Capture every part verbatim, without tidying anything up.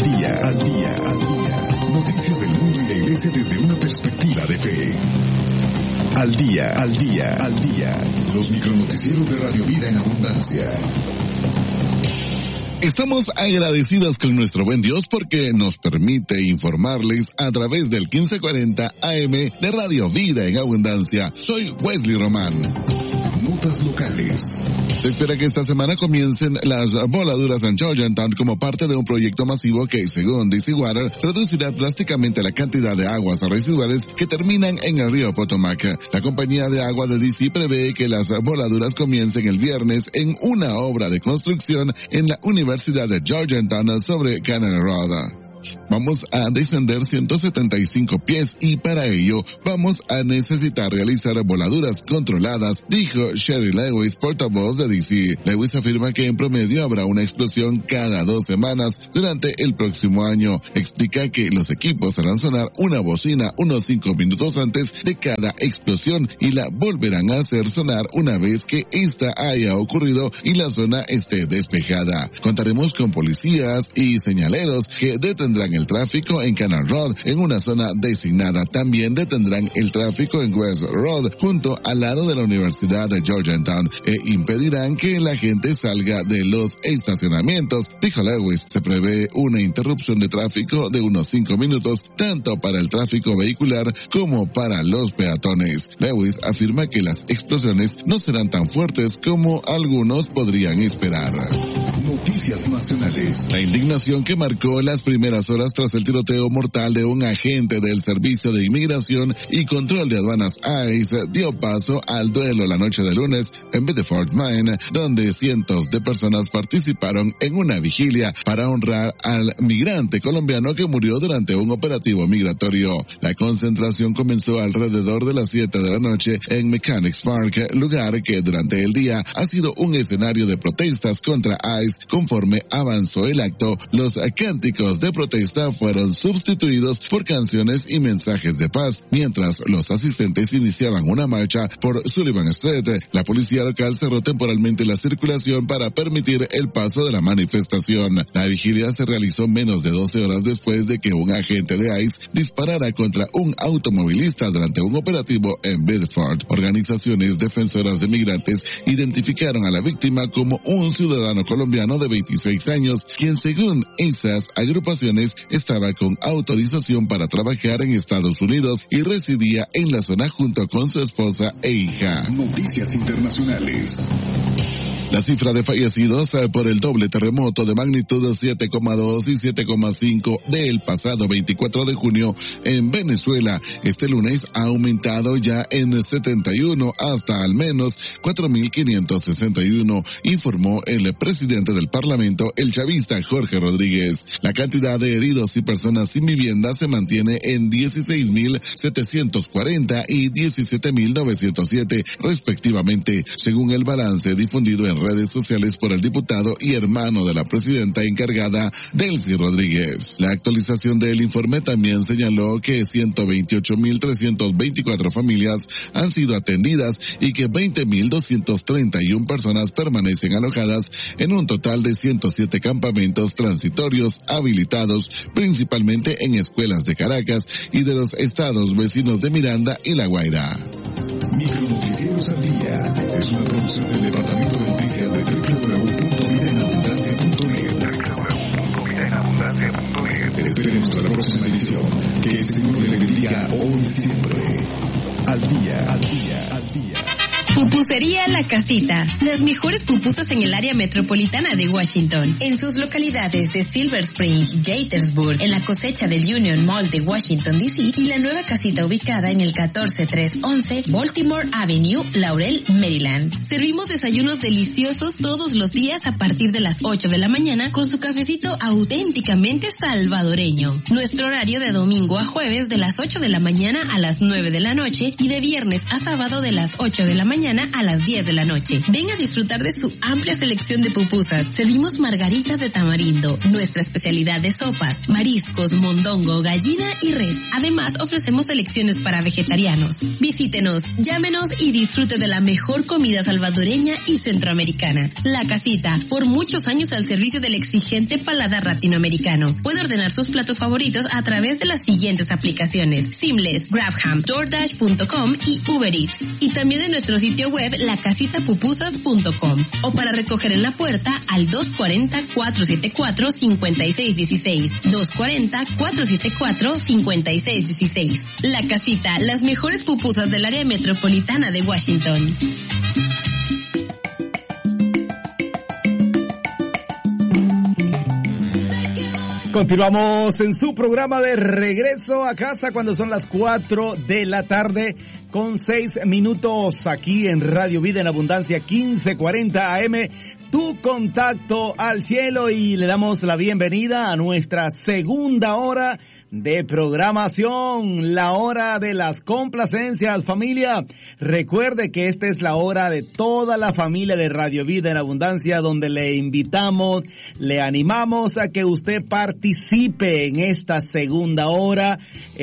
al día, al día, al día. Noticias del mundo y la iglesia desde una perspectiva de fe. Al día, al día, al día. Los micronoticieros de Radio Vida en Abundancia. Estamos agradecidos con nuestro buen Dios porque nos permite informarles a través del quince cuarenta A M de Radio Vida en Abundancia. Soy Wesley Román. Notas locales. Se espera que esta semana comiencen las voladuras en Georgetown como parte de un proyecto masivo que, según D C Water, reducirá drásticamente la cantidad de aguas residuales que terminan en el río Potomac. La compañía de agua de D C prevé que las voladuras comiencen el viernes en una obra de construcción en la Universidad de Georgetown sobre Canal Road. Vamos a descender ciento setenta y cinco pies y para ello vamos a necesitar realizar voladuras controladas, dijo Sherry Lewis, portavoz de D C. Lewis afirma que en promedio habrá una explosión cada dos semanas durante el próximo año. Explica que los equipos harán sonar una bocina unos cinco minutos antes de cada explosión y la volverán a hacer sonar una vez que esta haya ocurrido y la zona esté despejada. Contaremos con policías y señaleros que detendrán el tráfico en Canal Road en una zona designada. También detendrán el tráfico en West Road junto al lado de la Universidad de Georgetown e impedirán que la gente salga de los estacionamientos, dijo Lewis. Se prevé una interrupción de tráfico de unos cinco minutos tanto para el tráfico vehicular como para los peatones. Lewis afirma que las explosiones no serán tan fuertes como algunos podrían esperar. Noticias nacionales. La indignación que marcó las primeras horas tras el tiroteo mortal de un agente del Servicio de Inmigración y Control de Aduanas I C E dio paso al duelo la noche de lunes en Bedford, Maine, donde cientos de personas participaron en una vigilia para honrar al migrante colombiano que murió durante un operativo migratorio. La concentración comenzó alrededor de las siete de la noche en Mechanics Park, lugar que durante el día ha sido un escenario de protestas contra I C E. Conforme avanzó el acto, los cánticos de protesta fueron sustituidos por canciones y mensajes de paz. Mientras los asistentes iniciaban una marcha por Sullivan Street, la policía local cerró temporalmente la circulación para permitir el paso de la manifestación. La vigilia se realizó menos de doce horas después de que un agente de I C E disparara contra un automovilista durante un operativo en Bedford. Organizaciones defensoras de migrantes identificaron a la víctima como un ciudadano colombiano de veintiséis años, quien según esas agrupaciones estaba con autorización para trabajar en Estados Unidos y residía en la zona junto con su esposa e hija. Noticias internacionales. La cifra de fallecidos por el doble terremoto de magnitud siete coma dos y siete coma cinco del pasado veinticuatro de junio en Venezuela este lunes ha aumentado ya en setenta y uno hasta al menos cuatro mil quinientos sesenta y uno, informó el presidente del Parlamento, el chavista Jorge Rodríguez. La cantidad de heridos y personas sin vivienda se mantiene en dieciséis mil setecientos cuarenta y diecisiete mil novecientos siete respectivamente, según el balance difundido en redes sociales por el diputado y hermano de la presidenta encargada, Delcy Rodríguez. La actualización del informe también señaló que ciento veintiocho mil trescientas veinticuatro familias han sido atendidas y que veinte mil doscientas treinta y una personas permanecen alojadas en un total de ciento siete campamentos transitorios habilitados principalmente en escuelas de Caracas y de los estados vecinos de Miranda y La Guaira. Micronoticieros al día es una producción del Departamento de Noticias de doble u doble u doble u punto vida en abundancia punto net. doble u doble u doble u punto vida en abundancia punto net. Esperemos hasta la próxima edición. Que el Señor le bendiga hoy y siempre. Al día, al día, al día. Pupusería La Casita. Las mejores pupusas en el área metropolitana de Washington. En sus localidades de Silver Spring, Gaithersburg, en la cosecha del Union Mall de Washington, D C y la nueva casita ubicada en el catorce trescientos once Baltimore Avenue, Laurel, Maryland. Servimos desayunos deliciosos todos los días a partir de las ocho de la mañana con su cafecito auténticamente salvadoreño. Nuestro horario de domingo a jueves de las ocho de la mañana a las nueve de la noche y de viernes a sábado de las ocho de la mañana mañana a las diez de la noche. Ven a disfrutar de su amplia selección de pupusas. Servimos margaritas de tamarindo, nuestra especialidad de sopas, mariscos, mondongo, gallina y res. Además, ofrecemos selecciones para vegetarianos. Visítenos, llámenos y disfrute de la mejor comida salvadoreña y centroamericana. La Casita, por muchos años al servicio del exigente paladar latinoamericano. Puede ordenar sus platos favoritos a través de las siguientes aplicaciones: Seamless, GrabHam, DoorDash punto com y Uber Eats. Y también en nuestro sitio web la casita pupusas punto com. O para recoger en la puerta al dos cuatro cero, cuatro siete cuatro, cinco seis uno seis. dos cuatro cero, cuatro siete cuatro, cinco seis uno seis. La Casita, las mejores pupusas del área metropolitana de Washington. Continuamos en su programa de regreso a casa cuando son las cuatro de la tarde con seis minutos aquí en Radio Vida en Abundancia quince cuarenta A M. Tu contacto al cielo, y le damos la bienvenida a nuestra segunda hora de programación, la hora de las complacencias. Familia, recuerde que esta es la hora de toda la familia de Radio Vida en Abundancia, donde le invitamos, le animamos a que usted participe en esta segunda hora,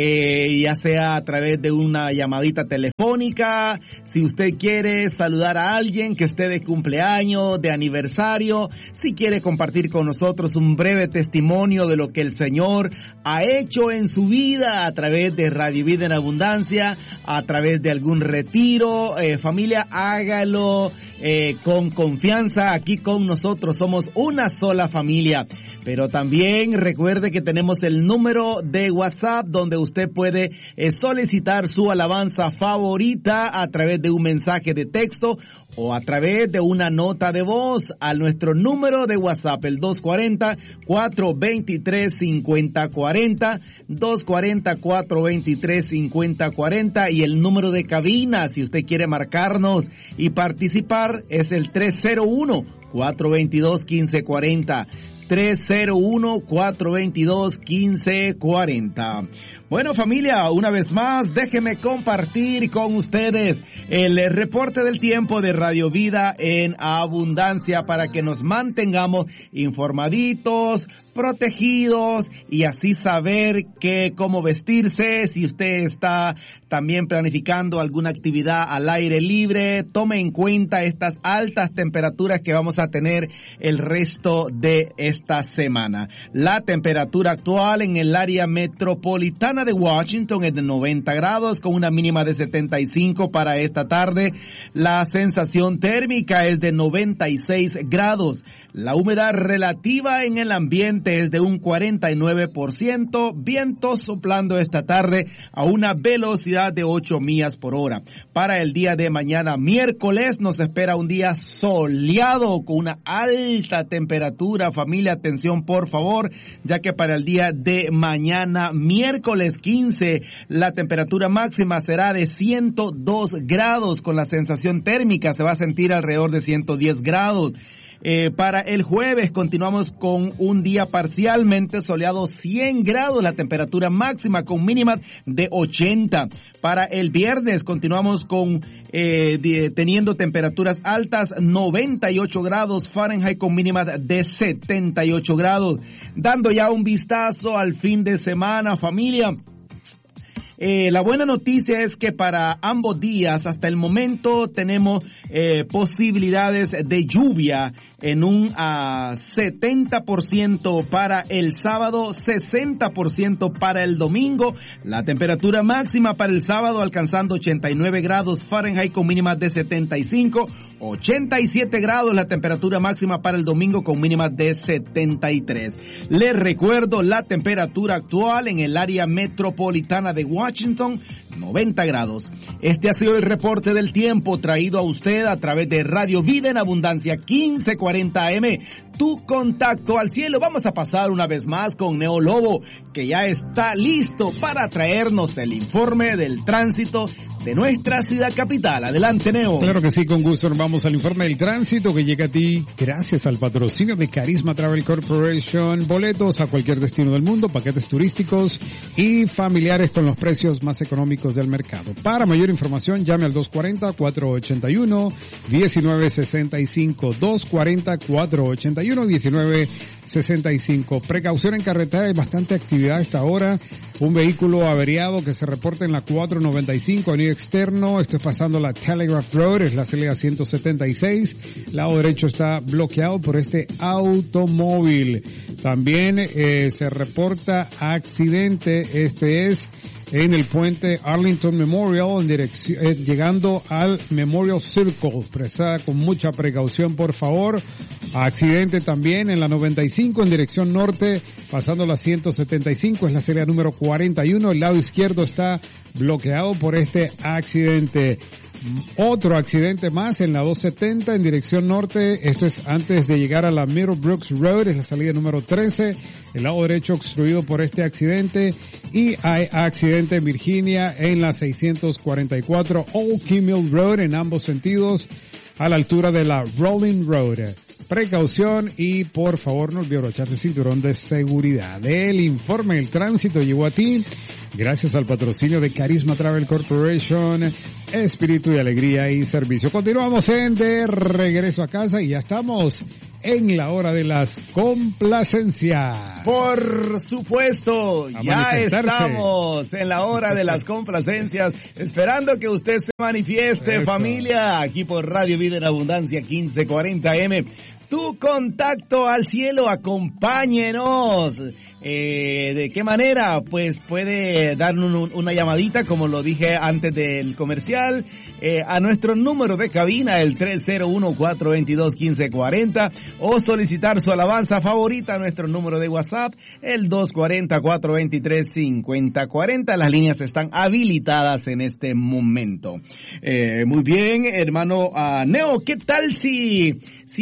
eh, ya sea a través de una llamadita telefónica, si usted quiere saludar a alguien que esté de cumpleaños, de aniversario, si quiere compartir con nosotros un breve testimonio de lo que el Señor ha hecho en su vida a través de Radio Vida en Abundancia, a través de algún retiro, eh, familia, hágalo eh, con confianza. Aquí con nosotros somos una sola familia. Pero también recuerde que tenemos el número de WhatsApp donde usted puede eh, solicitar su alabanza favorita a través de un mensaje de texto o a través de una nota de voz a nuestro número de WhatsApp, el dos cuatro cero, cuatro dos tres, cinco cero cuatro cero, dos cuatro cero, cuatro dos tres, cinco cero cuatro cero, y el número de cabina, si usted quiere marcarnos y participar, es el tres cero uno, cuatro dos dos, uno cinco cuatro cero. tres cero uno, cuatro dos dos, uno cinco cuatro cero. Bueno, familia, una vez más, déjeme compartir con ustedes el reporte del tiempo de Radio Vida en Abundancia para que nos mantengamos informaditos, protegidos y así saber que cómo vestirse. Si usted está también planificando alguna actividad al aire libre, tome en cuenta estas altas temperaturas que vamos a tener el resto de esta semana. La temperatura actual en el área metropolitana de Washington es de noventa grados con una mínima de setenta y cinco para esta tarde. La sensación térmica es de noventa y seis grados. La humedad relativa en el ambiente es de un cuarenta y nueve por ciento. Viento soplando esta tarde a una velocidad de ocho millas por hora. Para el día de mañana, miércoles, nos espera un día soleado con una alta temperatura. Familia, atención por favor, ya que para el día de mañana, miércoles quince, la temperatura máxima será de ciento dos grados, con la sensación térmica se va a sentir alrededor de ciento diez grados. Eh, para el jueves continuamos con un día parcialmente soleado, cien grados la temperatura máxima con mínima de ochenta. Para el viernes continuamos con eh, de, teniendo temperaturas altas, noventa y ocho grados Fahrenheit con mínima de setenta y ocho grados. Dando ya un vistazo al fin de semana, familia. Eh, la buena noticia es que para ambos días, hasta el momento, tenemos eh, posibilidades de lluvia en un uh, setenta por ciento para el sábado, sesenta por ciento para el domingo. La temperatura máxima para el sábado alcanzando ochenta y nueve grados Fahrenheit con mínimas de setenta y cinco, ochenta y siete grados la temperatura máxima para el domingo con mínimas de setenta y tres. Les recuerdo la temperatura actual en el área metropolitana de Washington, noventa grados. Este ha sido el reporte del tiempo traído a usted a través de Radio Vida en Abundancia quince cuarenta A M, Tu Contacto al Cielo. Vamos a pasar una vez más con Neo Lobo, que ya está listo para traernos el informe del tránsito de nuestra ciudad capital. Adelante, Neo. Claro que sí, con gusto. Nos vamos al informe del tránsito que llega a ti gracias al patrocinio de Carisma Travel Corporation. Boletos a cualquier destino del mundo, paquetes turísticos y familiares con los precios más económicos del mercado. Para mayor información, llame al dos cuarenta, cuatrocientos ochenta y uno, diecinueve sesenta y cinco, dos cuarenta, cuatrocientos ochenta y uno, diecinueve sesenta y cinco. Precaución en carretera, hay bastante actividad a esta hora. Un vehículo averiado que se reporta en la cuatrocientos noventa y cinco, avenida externo. Esto es pasando la Telegraph Road, es la salida ciento setenta y seis. Lado derecho está bloqueado por este automóvil. También eh, se reporta accidente, este es en el puente Arlington Memorial, en dirección, eh, llegando al Memorial Circle. Presta con mucha precaución, por favor. Accidente también en la noventa y cinco en dirección norte, pasando la ciento setenta y cinco, es la salida número cuarenta y uno. El lado izquierdo está bloqueado por este accidente. Otro accidente más en la doscientos setenta en dirección norte, esto es antes de llegar a la Middlebrooks Road, es la salida número trece, el lado derecho obstruido por este accidente. Y hay accidente en Virginia en la seiscientos cuarenta y cuatro Old Kimmel Road en ambos sentidos, a la altura de la Rolling Road. Precaución y por favor no olvide abrocharse el cinturón de seguridad. El informe del tránsito llegó a ti gracias al patrocinio de Carisma Travel Corporation, espíritu de alegría y servicio. Continuamos en De Regreso a Casa y ya estamos en la hora de las complacencias. Por supuesto, a ya estamos en la hora de las complacencias, esperando que usted se manifieste. Eso. Familia, aquí por Radio Vida en Abundancia quince cuarenta eme. Tu Contacto al Cielo, acompáñenos. Eh, ¿De qué manera? Pues puede darnos una llamadita, como lo dije antes del comercial, eh, a nuestro número de cabina, el tres cero uno, cuatro dos dos, uno cinco cuatro cero, o solicitar su alabanza favorita a nuestro número de WhatsApp, el dos cuarenta, cuatro veintitrés, cincuenta cuarenta. Las líneas están habilitadas en este momento. Eh, muy bien, hermano uh, Neo, ¿qué tal si,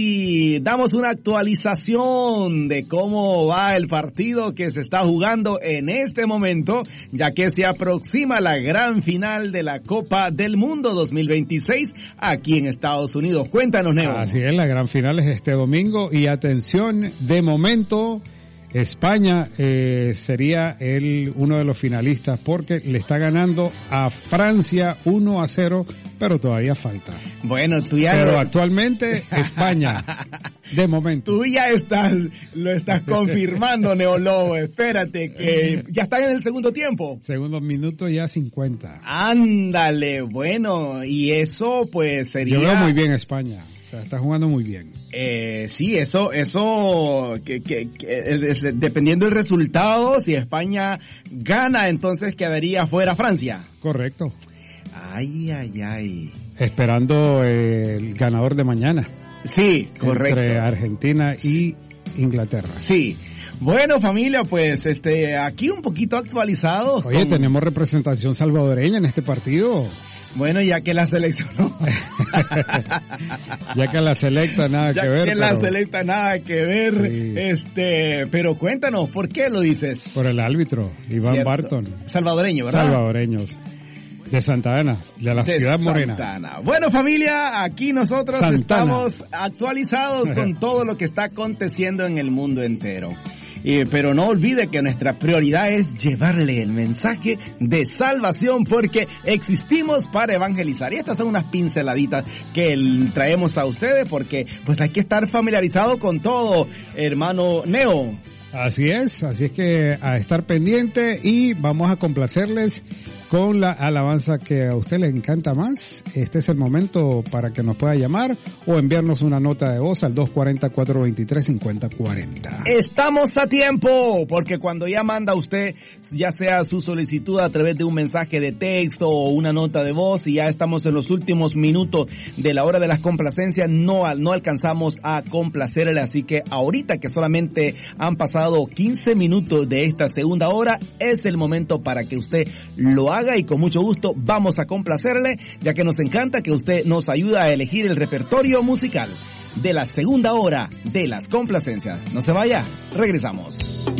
si damos una actualización de cómo va el partido que se está jugando en este momento, ya que se aproxima la gran final de la Copa del Mundo dos mil veintiséis aquí en Estados Unidos? Cuéntanos, Neo. Así es, la gran final es este domingo y atención, de momento España eh, sería el uno de los finalistas porque le está ganando a Francia uno a cero, pero todavía falta. Bueno, tú ya Pero lo... actualmente España, de momento. Tú ya estás, lo estás confirmando, Neo Lobo. Espérate, que ya están en el segundo tiempo. Segundo minuto ya cincuenta. Ándale, bueno, y eso pues sería... Yo veo muy bien a España. O sea, está jugando muy bien. Eh, sí, eso, eso, que, que, que, dependiendo del resultado, si España gana, entonces quedaría fuera Francia. Correcto. Ay, ay, ay. Esperando eh, el ganador de mañana. Sí, correcto. Entre Argentina y Inglaterra. Sí. Bueno, familia, pues este, aquí un poquito actualizados. Oye, con... tenemos representación salvadoreña en este partido. Bueno, ya que la seleccionó. ya que la selecta nada ya que ver. Ya que pero... la selecta nada que ver. Sí. Este, pero cuéntanos, ¿por qué lo dices? Por el árbitro, Iván Cierto. Barton. Salvadoreño, ¿verdad? Salvadoreños. De Santa Ana, de la de ciudad morena. Santa Ana. Bueno, familia, aquí nosotros Santana. estamos actualizados con todo lo que está aconteciendo en el mundo entero. Eh, pero no olvide que nuestra prioridad es llevarle el mensaje de salvación, porque existimos para evangelizar. Y estas son unas pinceladitas que traemos a ustedes, porque pues hay que estar familiarizado con todo, hermano Neo. Así es, así es que a estar pendiente y vamos a complacerles con la alabanza que a usted le encanta más. Este es el momento para que nos pueda llamar o enviarnos una nota de voz al dos cuarenta, cuatro veintitrés, cincuenta cuarenta. Estamos a tiempo, porque cuando ya manda usted, ya sea su solicitud a través de un mensaje de texto o una nota de voz, y ya estamos en los últimos minutos de la hora de las complacencias, no, no alcanzamos a complacerle. Así que ahorita que solamente han pasado quince minutos de esta segunda hora, es el momento para que usted lo haga. Haga y con mucho gusto vamos a complacerle, ya que nos encanta que usted nos ayuda a elegir el repertorio musical. de la segunda hora de las complacencias. No se vaya, regresamos.